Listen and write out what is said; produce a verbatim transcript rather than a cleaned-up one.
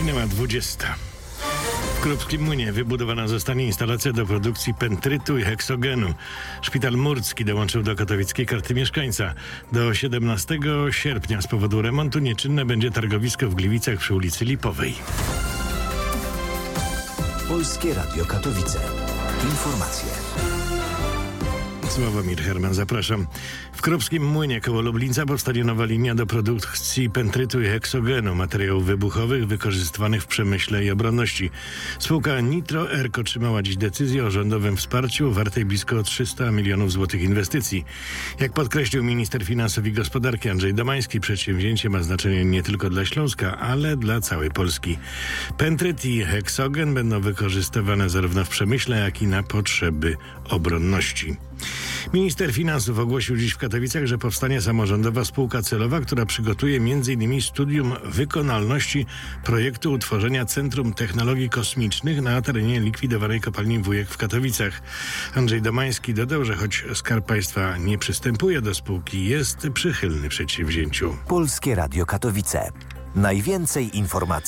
Minęła dwudziesta. W Krupskim Młynie wybudowana zostanie instalacja do produkcji pentrytu i heksogenu. Szpital Murcki dołączył do katowickiej karty mieszkańca. Do siedemnastego sierpnia z powodu remontu nieczynne będzie targowisko w Gliwicach przy ulicy Lipowej. Polskie Radio Katowice. Informacje. Sławomir Herman, zapraszam. W Krupskim Młynie koło Lublińca powstanie nowa linia do produkcji pentrytu i heksogenu, materiałów wybuchowych wykorzystywanych w przemyśle i obronności. Spółka Nitro Erk otrzymała dziś decyzję o rządowym wsparciu wartej blisko trzysta milionów złotych inwestycji. Jak podkreślił minister finansów i gospodarki Andrzej Domański, przedsięwzięcie ma znaczenie nie tylko dla Śląska, ale dla całej Polski. Pentryt i heksogen będą wykorzystywane zarówno w przemyśle, jak i na potrzeby obronności. Minister finansów ogłosił dziś w Katowicach, że powstanie samorządowa spółka celowa, która przygotuje m in studium wykonalności projektu utworzenia Centrum Technologii Kosmicznych na terenie likwidowanej kopalni Wujek w Katowicach. Andrzej Domański dodał, że choć Skarb Państwa nie przystępuje do spółki, jest przychylny przedsięwzięciu. Polskie Radio Katowice. Najwięcej informacji